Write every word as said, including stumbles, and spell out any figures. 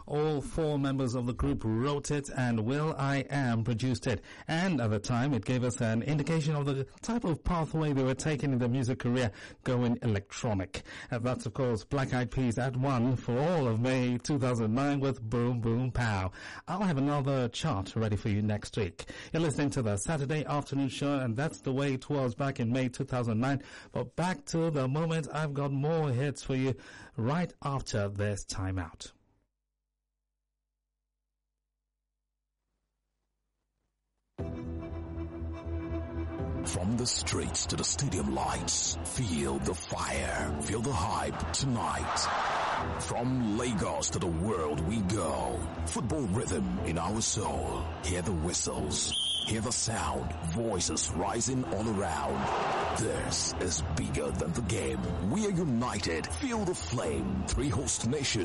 All four members of the group wrote it, and Will I Am produced it. And at the time, it gave us an indication of the type of pathway they were taking in their music career, going electronic. And that's, of course, Black Eyed Peas at one for all of May two thousand nine with Boom Boom Pow. I'll have another chart ready for you next week. You're listening to the Saturday Afternoon Show, and that's the way it was back in May two thousand nine. But back to the moment, I've got more hits for you right after this timeout. From the streets to the stadium lights, feel the fire, feel the hype tonight. From Lagos to the world we go. Football rhythm in our soul. Hear the whistles, hear the sound, voices rising all around. This is bigger than the game. We are united. Feel the flame. Three host nations.